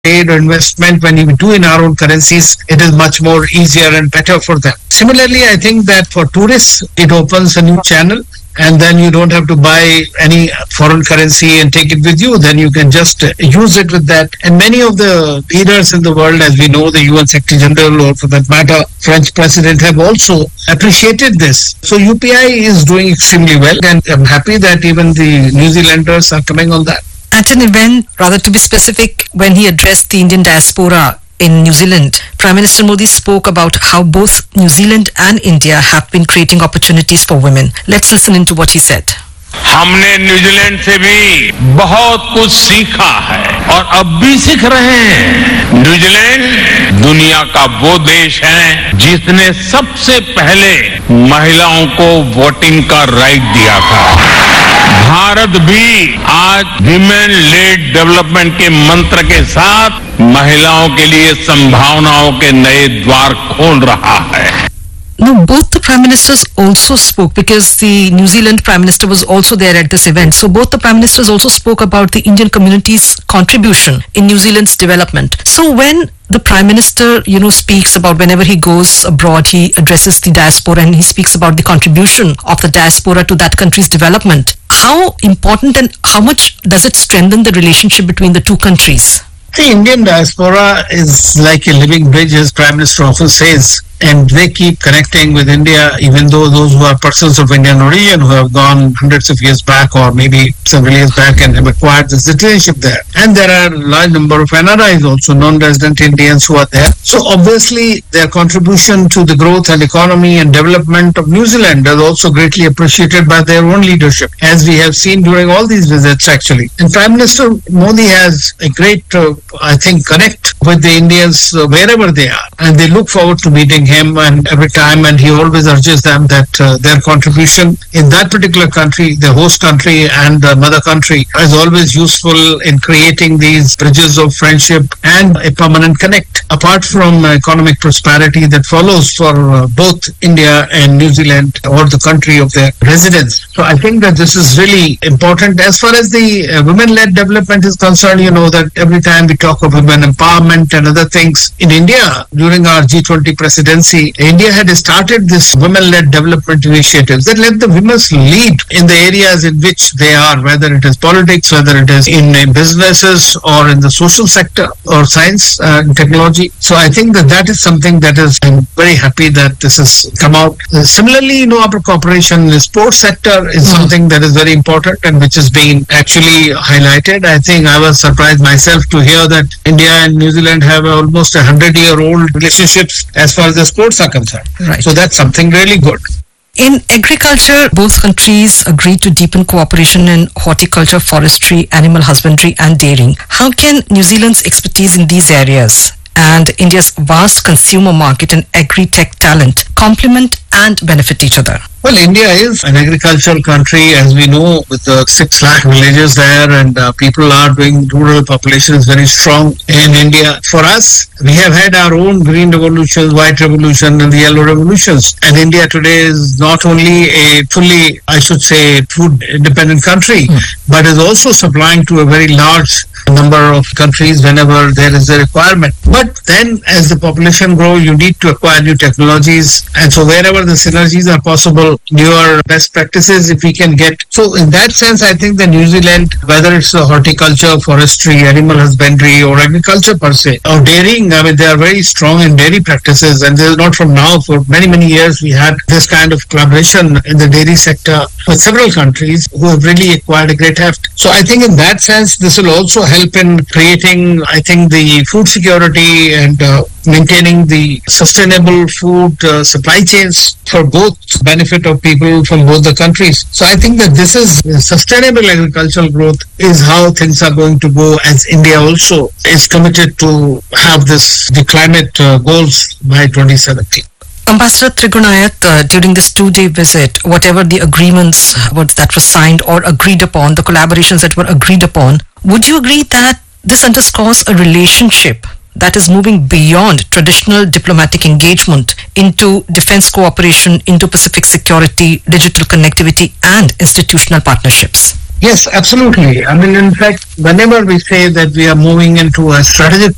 trade or investment, when you do in our own currencies, it is much more easier and better for them. Similarly, I think that for tourists, it opens a new channel, and then you don't have to buy any foreign currency and take it with you. Then you can just use it with that. And many of the leaders in the world, as we know, the UN Secretary General, or for that matter, French President, have also appreciated this. So UPI is doing extremely well, and I'm happy that even the New Zealanders are coming on that. At an event, rather to be specific, when he addressed the Indian diaspora in New Zealand, Prime Minister Modi spoke about how both New Zealand and India have been creating opportunities for women. Let's listen into what he said. हमने New Zealand से भी बहुत कुछ सीखा है और अब भी सीख रहे हैं। न्यूजीलैंड दुनिया का वो देश है जिसने सबसे पहले महिलाओं को वोटिंग का राइट दिया था। भारत भी आज विमेन लेड डेवलपमेंट के मंत्र के साथ महिलाओं के लिए संभावनाओं के नए द्वार खोल रहा है। No, both the Prime Ministers also spoke, because the New Zealand Prime Minister was also there at this event. So both the Prime Ministers also spoke about the Indian community's contribution in New Zealand's development. So when the Prime Minister, speaks about, whenever he goes abroad, he addresses the diaspora and he speaks about the contribution of the diaspora to that country's development, how important and how much does it strengthen the relationship between the two countries? The Indian diaspora is like a living bridge, as Prime Minister often says, and they keep connecting with India, even though those who are persons of Indian origin who have gone hundreds of years back or maybe several years back and have acquired the citizenship there. And there are a large number of NRIs also, non-resident Indians, who are there. So obviously their contribution to the growth and economy and development of New Zealand is also greatly appreciated by their own leadership, as we have seen during all these visits actually. And Prime Minister Modi has a great, connect with the Indians wherever they are. And they look forward to meeting him and every time, and he always urges them that their contribution in that particular country, the host country and the mother country, is always useful in creating these bridges of friendship and a permanent connect, apart from economic prosperity that follows for both India and New Zealand, or the country of their residence. So I think that this is really important. As far as the women-led development is concerned, that every time we talk of women empowerment and other things, in India, during our G20 presidency, India had started this women-led development initiatives that let the women lead in the areas in which they are, whether it is politics, whether it is in businesses or in the social sector or science and technology. So I think that is something that is, I'm very happy that this has come out. Similarly, our cooperation in the sports sector is something that is very important and which is being actually highlighted. I think I was surprised myself to hear that India and New Zealand have almost 100-year-old relationships as far as the sports are concerned. Right. So that's something really good. In agriculture, both countries agreed to deepen cooperation in horticulture, forestry, animal husbandry and dairying. How can New Zealand's expertise in these areas and India's vast consumer market and agri-tech talent complement and benefit each other? Well, India is an agricultural country, as we know, with 6 lakh villages there, and people are doing, rural population is very strong in India. For us, we have had our own green revolutions, white revolution and the yellow revolutions. And India today is not only a fully, food independent country, but is also supplying to a very large number of countries whenever there is a requirement. But then as the population grows, you need to acquire new technologies. And so wherever the synergies are possible, newer best practices if we can get. So in that sense, I think that New Zealand, whether it's horticulture, forestry, animal husbandry or agriculture per se, or dairying, they are very strong in dairy practices. And this is not from now, for many, many years we had this kind of collaboration in the dairy sector with several countries who have really acquired a great heft. So I think in that sense, this will also help in creating, the food security and maintaining the sustainable food supply chains for both benefit of people from both the countries. So I think that this is sustainable agricultural growth is how things are going to go, as India also is committed to have the climate goals by 2070. Ambassador Trigunayat, during this 2-day visit, whatever the agreements that were signed or agreed upon, the collaborations that were agreed upon, would you agree that this underscores a relationship that is moving beyond traditional diplomatic engagement into defense cooperation, into Pacific security, digital connectivity and institutional partnerships? Yes, absolutely. In fact, whenever we say that we are moving into a strategic